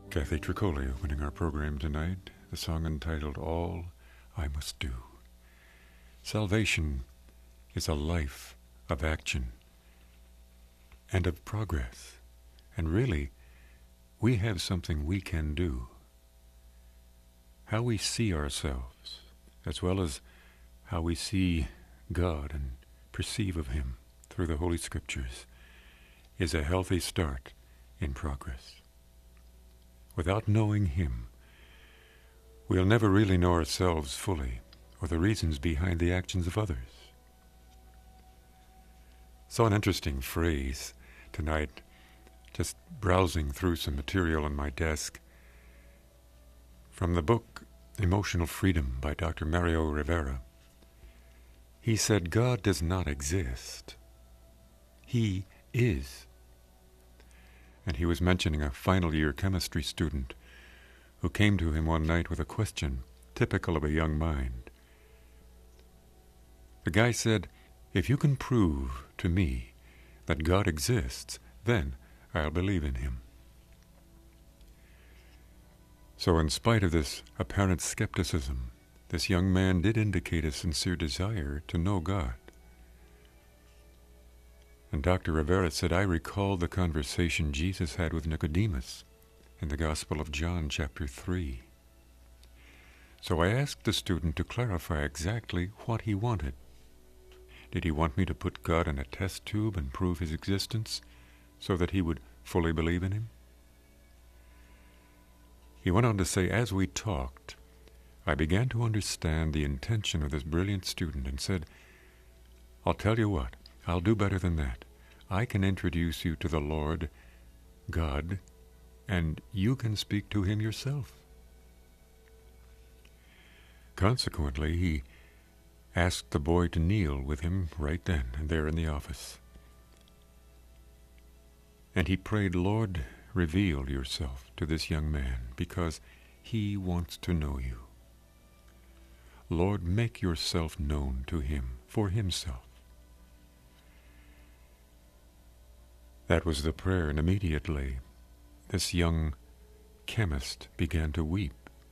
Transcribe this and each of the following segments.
Kathy Tricoli opening our program tonight, the song entitled All I Must Do. Salvation is a life of action and of progress. And really, we have something we can do. How we see ourselves, as well as how we see God and perceive of Him through the Holy Scriptures, is a healthy start in progress. Without knowing Him, we'll never really know ourselves fully, or the reasons behind the actions of others. Saw an interesting phrase tonight, just browsing through some material on my desk, from the book Emotional Freedom by Dr. Mario Rivera. He said, God does not exist. He is. And he was mentioning a final year chemistry student who came to him one night with a question typical of a young mind. The guy said, if you can prove to me that God exists, then I'll believe in Him. So in spite of this apparent skepticism, this young man did indicate a sincere desire to know God. And Dr. Rivera said, I recall the conversation Jesus had with Nicodemus in the Gospel of John, chapter 3. So I asked the student to clarify exactly what he wanted. Did he want me to put God in a test tube and prove His existence so that he would fully believe in Him? He went on to say, as we talked, I began to understand the intention of this brilliant student and said, I'll tell you what, I'll do better than that. I can introduce you to the Lord, God, and you can speak to Him yourself. Consequently, he asked the boy to kneel with him right then and there in the office. And he prayed, Lord, reveal yourself to this young man because he wants to know you. Lord, make yourself known to him for himself. That was the prayer, and immediately this young chemist began to weep.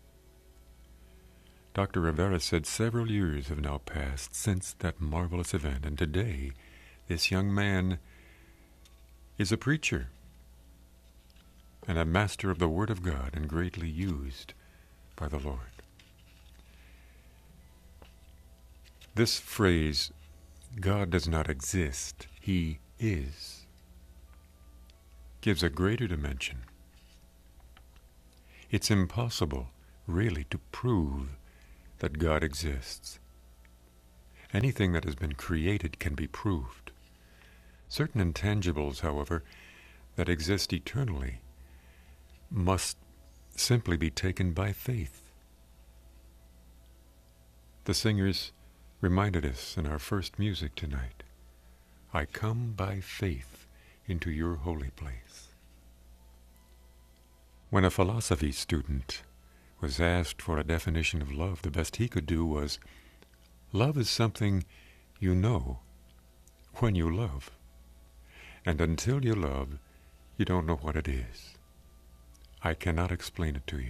Dr. Rivera said several years have now passed since that marvelous event, and today this young man is a preacher and a master of the Word of God and greatly used by the Lord. This phrase, God does not exist, He is, gives a greater dimension. It's impossible, really, to prove that God exists. Anything that has been created can be proved. Certain intangibles, however, that exist eternally must simply be taken by faith. The singers reminded us in our first music tonight, I come by faith into your holy place. When a philosophy student was asked for a definition of love, the best he could do was, love is something you know when you love. And until you love, you don't know what it is. I cannot explain it to you.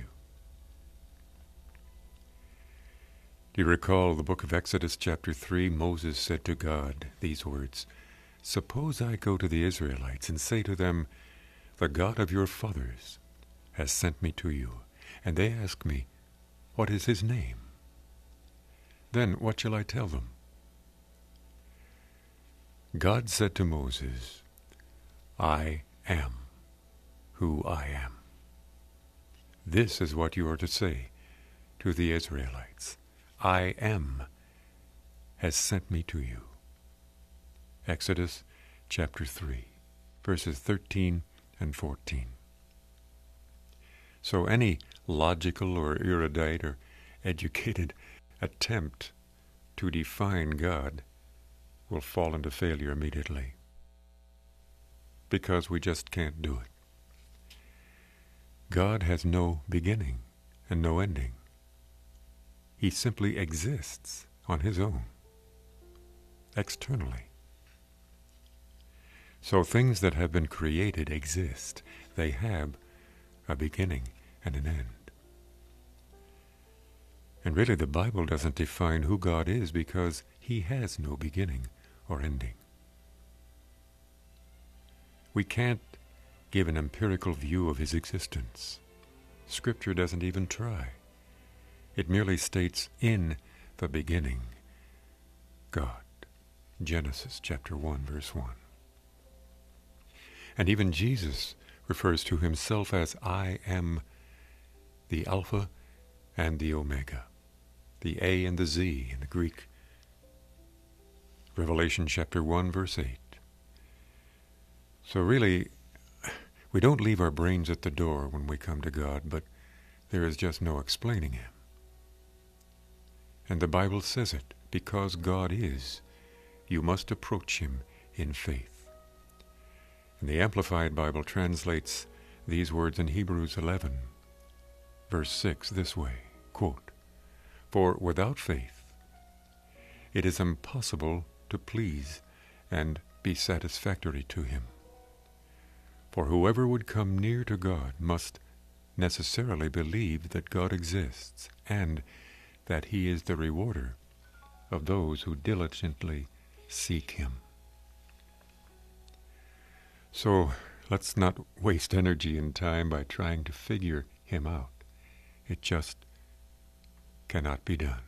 Do you recall the book of Exodus chapter 3? Moses said to God these words, suppose I go to the Israelites and say to them, the God of your fathers has sent me to you, and they ask me, what is His name? Then what shall I tell them? God said to Moses, I am who I am. This is what you are to say to the Israelites. I am has sent me to you. Exodus chapter 3, verses 13 and 14. So any logical or erudite or educated attempt to define God will fall into failure immediately, because we just can't do it. God has no beginning and no ending. He simply exists on His own, externally. So things that have been created exist. They have a beginning and an end. And really the Bible doesn't define who God is because he has no beginning or ending. We can't give an empirical view of his existence. Scripture doesn't even try. It merely states, in the beginning, God. Genesis chapter 1, verse 1. And even Jesus refers to himself as I am the Alpha and the Omega, the A and the Z in the Greek. Revelation chapter 1, verse 8. So really, we don't leave our brains at the door when we come to God, but there is just no explaining him. And the Bible says it, because God is, you must approach him in faith. And the Amplified Bible translates these words in Hebrews 11, verse 6 this way, quote, "For without faith it is impossible to please and be satisfactory to him. For whoever would come near to God must necessarily believe that God exists and that he is the rewarder of those who diligently seek him." So let's not waste energy and time by trying to figure him out. It just cannot be done.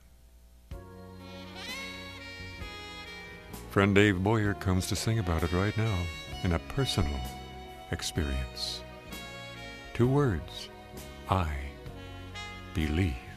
Friend Dave Boyer comes to sing about it right now in a personal experience. 2 words, I believe.